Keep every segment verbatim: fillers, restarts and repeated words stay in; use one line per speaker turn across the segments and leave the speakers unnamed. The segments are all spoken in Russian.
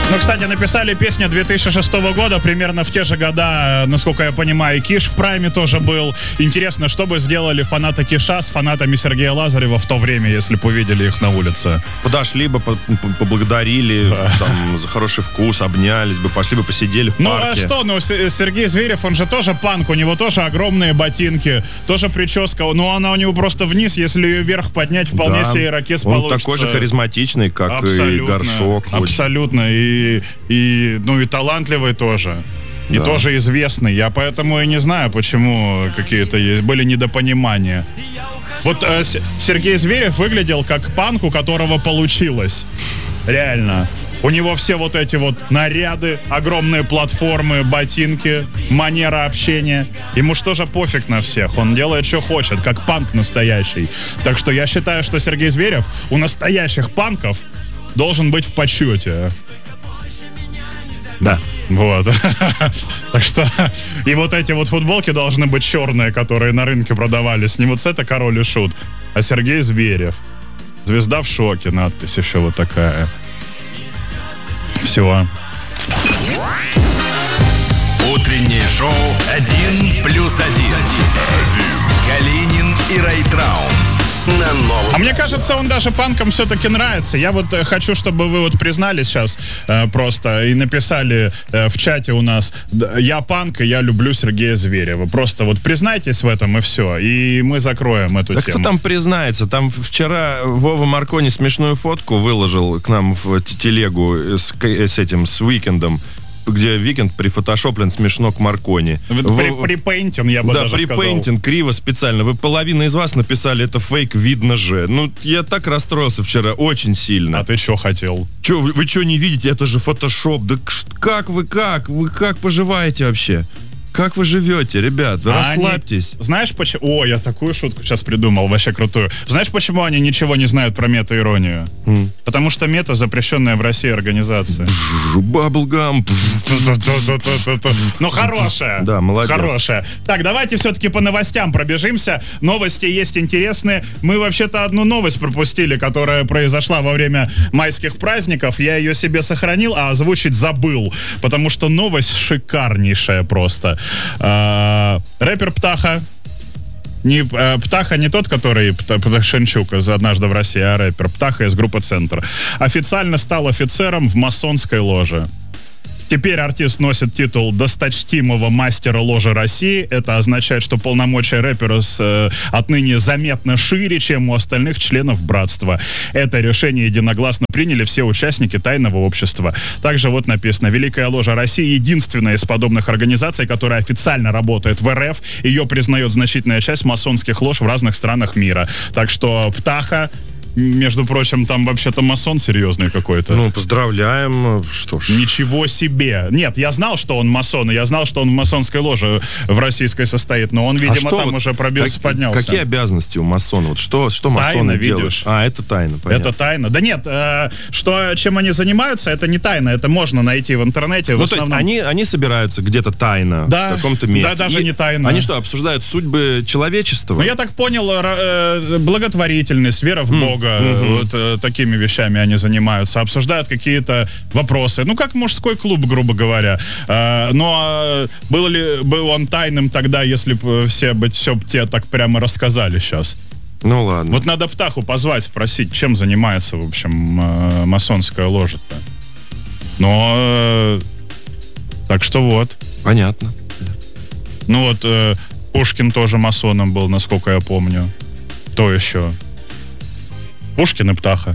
Ну, кстати, написали песню две тысячи шестого года, примерно в те же года, насколько я понимаю, Киш в прайме тоже был. Интересно, что бы сделали фанаты Киша с фанатами Сергея Лазарева в то время, если бы увидели их на улице?
Подошли бы, поблагодарили да. там, за хороший вкус, обнялись бы, пошли бы посидели в
ну,
парке.
Ну, а что, ну, Сергей Зверев, он же тоже панк, у него тоже огромные ботинки, тоже прическа, ну, она у него просто вниз, если ее вверх поднять, вполне
да.
себе ирокез
он
получится.
такой же харизматичный, как абсолютно, и Горшок.
Абсолютно, и, и, ну, и талантливый тоже. И да. тоже известный. Я поэтому и не знаю, почему какие-то есть, были недопонимания. Вот э, Сергей Зверев выглядел как панк, у которого получилось. Реально. У него все вот эти вот наряды, огромные платформы, ботинки, манера общения. Ему что же пофиг на всех. Он делает, что хочет, как панк настоящий. Так что я считаю, что Сергей Зверев у настоящих панков должен быть в почете.
Да.
Вот. Так что и вот эти вот футболки должны быть черные, которые на рынке продавались. Не вот это Король и Шут, а Сергей Зверев. Звезда в шоке, надпись еще вот такая. Все.
Утреннее шоу один плюс один. Калинин и Райtraum.
А мне кажется, он даже панкам все-таки нравится. Я вот э, хочу, чтобы вы вот признали сейчас э, просто и написали э, в чате у нас: я панк, и я люблю Сергея Зверева. Просто вот признайтесь в этом, и все. И мы закроем эту
да
тему.
Кто там признается? Там вчера Вова Маркони смешную фотку выложил к нам в телегу с, с этим, с Уикендом, где Викенд прифотошоплен смешно к Маркони.
Припейнтин, я бы
да,
даже сказал. Да,
припейнтин, криво, специально. Вы половина из вас написали, это фейк, видно же. Ну, я так расстроился вчера, очень сильно.
А ты что хотел?
Че, вы, вы что не видите? Это же фотошоп. Да как вы, как? Вы как поживаете вообще? Как вы живете, ребят? Да а расслабьтесь.
Они, знаешь почему? О, я такую шутку сейчас придумал, вообще крутую. Знаешь, почему они ничего не знают про мета-иронию? Mm. Потому что мета — запрещенная в России организация.
Баблгам.
Ну, хорошая.
Да, молодец.
Хорошая. Так, давайте все-таки по новостям пробежимся. Новости есть интересные. Мы вообще-то одну новость пропустили, которая произошла во время майских праздников. Я ее себе сохранил, а озвучить забыл. Потому что новость шикарнейшая просто. Uh, рэпер Птаха, не, uh, Птаха не тот, который Пташенчук из «Однажды в России», а рэпер Птаха из группы «Центр», официально стал офицером в масонской ложе. Теперь артист носит титул досточтимого мастера ложи России. Это означает, что полномочия рэпера с, э, отныне заметно шире, чем у остальных членов братства. Это решение единогласно приняли все участники тайного общества. Также вот написано: Великая ложа России — единственная из подобных организаций, которая официально работает в эр эф. Ее признает значительная часть масонских лож в разных странах мира. Так что Птаха, между прочим, там вообще-то масон серьезный какой-то.
Ну, поздравляем, что ж.
Ничего себе. Нет, я знал, что он масон, и я знал, что он в масонской ложе в российской состоит, но он, видимо, а там вот уже пробился, как, поднялся.
Какие обязанности у масона? Вот что, что масоны
тайна,
делают?
Видишь?
А, это тайна, понятно.
Это тайна. Да нет, э, что, чем они занимаются, это не тайна, это можно найти в интернете.
Ну,
в
то
основном...
есть они, они собираются где-то тайно,
да,
в каком-то месте.
Да, даже
и
не тайно.
Они что, обсуждают судьбы человечества?
Ну, я так понял, э, благотворительность, вера в Бога, mm-hmm. вот э, такими вещами они занимаются, обсуждают какие-то вопросы. Ну, как мужской клуб, грубо говоря. Э, но был ли был он тайным тогда, если бы все, все те так прямо рассказали сейчас?
Ну, ладно.
Вот надо Птаху позвать, спросить, чем занимается, в общем, э, масонская ложа-то. Но, э, так что вот.
Понятно.
Ну, вот э, Пушкин тоже масоном был, насколько я помню. Кто еще? Пушкин и Птаха.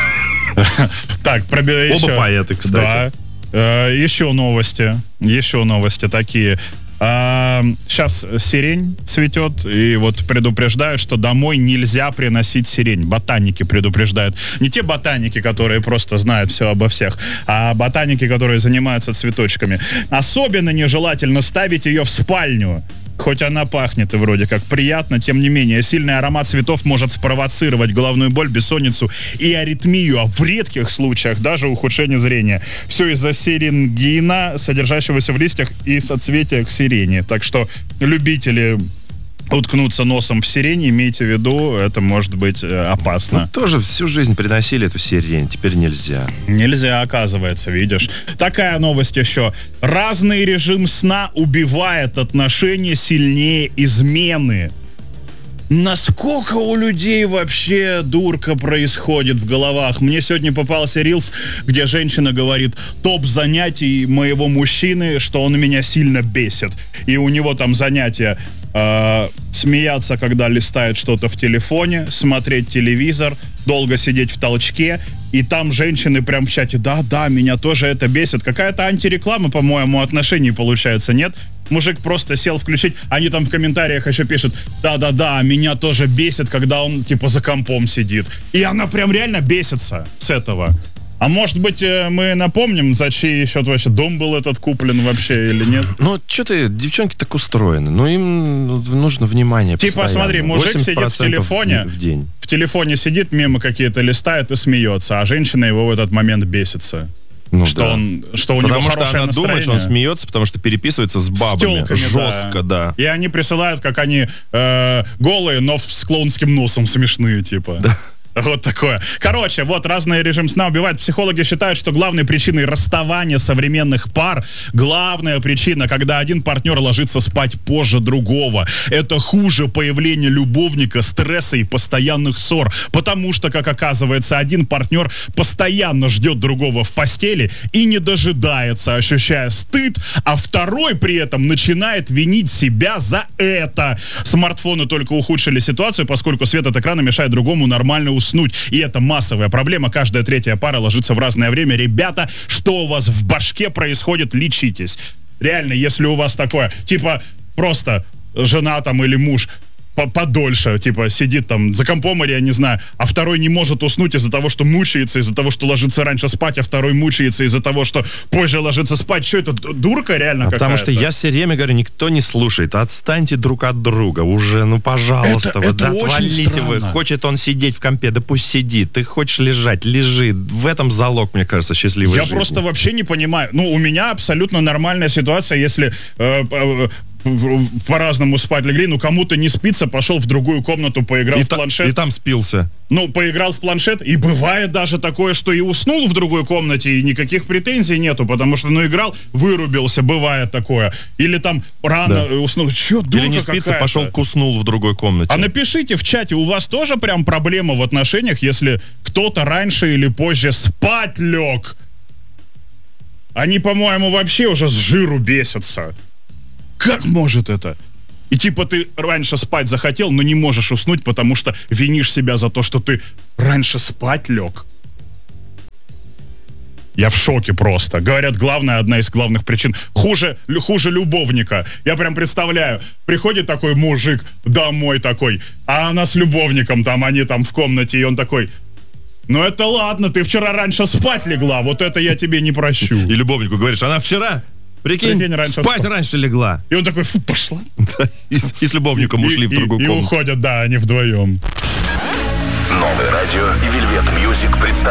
Так, пробили еще.
Оба поэты, кстати.
Да. Еще новости. Еще новости такие. Сейчас сирень цветет, и вот предупреждают, что домой нельзя приносить сирень. Ботаники предупреждают. Не те ботаники, которые просто знают все обо всех, а ботаники, которые занимаются цветочками. Особенно нежелательно ставить ее в спальню. Хоть она пахнет и вроде как приятно, тем не менее, сильный аромат цветов может спровоцировать головную боль, бессонницу и аритмию, а в редких случаях даже ухудшение зрения. Все из-за сиренгина, содержащегося в листьях и соцветиях сирени. Так что любители уткнуться носом в сирень, имейте в виду, это может быть э, опасно.
Ну, тоже всю жизнь приносили эту сирень, теперь нельзя.
Нельзя, оказывается, видишь. Такая новость еще. Разный режим сна убивает отношения сильнее измены. Насколько у людей вообще дурка происходит в головах? Мне сегодня попался рилс, где женщина говорит: топ занятий моего мужчины, что он меня сильно бесит. И у него там занятия э, смеяться, когда листает что-то в телефоне, смотреть телевизор, долго сидеть в толчке. И там женщины прям в чате: да-да, меня тоже это бесит. Какая-то антиреклама, по-моему, отношений получается, нет? Мужик просто сел включить, они там в комментариях еще пишут: да-да-да, меня тоже бесит, когда он типа за компом сидит. И она прям реально бесится с этого. А может быть, мы напомним, за чей счет вообще дом был этот куплен вообще или нет?
Ну, что-то девчонки так устроены. Ну, им нужно внимание
типа,
постоянно.
смотри, мужик сидит в телефоне,
в день.
в телефоне сидит, мимо какие-то листает и смеется, а женщина его в этот момент бесится.
Ну,
что,
да.
он, что у
потому
него
что
хорошее
она
настроение.
думает, что он смеется, потому что переписывается с бабами.
С тёлками,
жестко, да.
да. И они присылают, как они э, голые, но с клоунским носом смешные, типа. Да. Вот такое. Короче, вот разный режим сна убивает. Психологи считают, что главной причиной расставания современных пар, главная причина, когда один партнер ложится спать позже другого. Это хуже появления любовника, стресса и постоянных ссор. Потому что, как оказывается, один партнер постоянно ждет другого в постели и не дожидается, ощущая стыд, а второй при этом начинает винить себя за это. Смартфоны только ухудшили ситуацию, поскольку свет от экрана мешает другому нормально уснуть. Уснуть. И это массовая проблема. Каждая третья пара ложится в разное время. Ребята, что у вас в башке происходит, лечитесь. Реально, если у вас такое, типа, просто жена там или муж подольше, типа, сидит там за компом или я не знаю, а второй не может уснуть из-за того, что мучается, из-за того, что ложится раньше спать, а второй мучается из-за того, что позже ложится спать. Что это, дурка реально а какая-то?
Потому что я все время говорю, никто не слушает. Отстаньте друг от друга уже, ну, пожалуйста.
Это,
вот,
это
да, отвалите
странно.
вы. Хочет он сидеть в компе, да пусть сидит. Ты хочешь лежать, лежи. В этом залог, мне кажется, счастливой
Я
жизни.
просто вообще не понимаю. Ну, у меня абсолютно нормальная ситуация, если... Э, э, по-разному спать легли, ну кому-то не спится, пошел в другую комнату, поиграл
и
в
та,
планшет.
И там спился.
Ну, поиграл в планшет, и бывает даже такое, что и уснул в другой комнате, и никаких претензий нету, потому что, ну, играл, вырубился, бывает такое. Или там рано да. уснул. Че, дурка
Или не спится,
какая-то.
пошел куснул в другой комнате.
А напишите в чате, у вас тоже прям проблема в отношениях, если кто-то раньше или позже спать лег? Они, по-моему, вообще уже с жиру бесятся. Как может это? И типа ты раньше спать захотел, но не можешь уснуть, потому что винишь себя за то, что ты раньше спать лег. Я в шоке просто. Говорят, главная, одна из главных причин. Хуже, хуже любовника. Я прям представляю, приходит такой мужик домой такой, а она с любовником там, они там в комнате, и он такой: ну это ладно, ты вчера раньше спать легла, вот это я тебе не прощу.
И любовнику говоришь, она вчера... Прикинь, Прикинь раньше спать спал. раньше легла.
И он такой: фу, пошла.
И, и с любовником
и,
ушли
и,
в другую
и,
комнату.
И уходят, да, они вдвоем.
Новое радио и Вельвет Мьюзик представляют